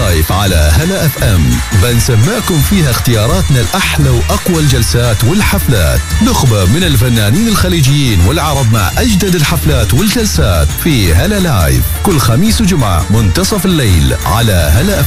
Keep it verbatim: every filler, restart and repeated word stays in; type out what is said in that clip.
لايف على هلا اف ام، بنسمعكم فيها اختياراتنا الأحلى وأقوى الجلسات والحفلات، نخبة من الفنانين الخليجيين والعرب مع أجدد الحفلات والجلسات في هلا لايف كل خميس وجمعة منتصف الليل على هلا اف